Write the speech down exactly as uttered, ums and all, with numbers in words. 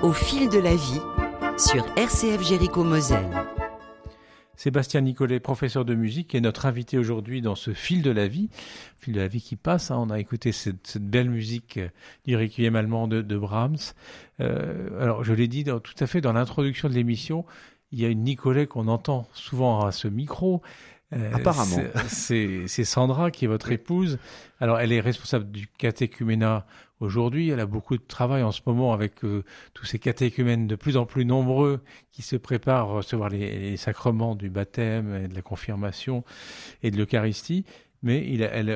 Au fil de la vie sur R C F Jéricho-Moselle. Sébastien Nicolet, professeur de musique, est notre invité aujourd'hui dans ce fil de la vie, fil de la vie qui passe. Hein. On a écouté cette, cette belle musique du Requiem allemand de, de Brahms. Euh, alors, je l'ai dit dans, tout à fait dans l'introduction de l'émission, il y a une Nicolet qu'on entend souvent à ce micro. Euh, Apparemment. C'est, c'est, c'est Sandra qui est votre épouse. Alors, elle est responsable du catéchuménat aujourd'hui. Elle a beaucoup de travail en ce moment avec euh, tous ces catéchumènes de plus en plus nombreux qui se préparent à recevoir les, les sacrements du baptême et de la confirmation et de l'Eucharistie. Mais il a, elle,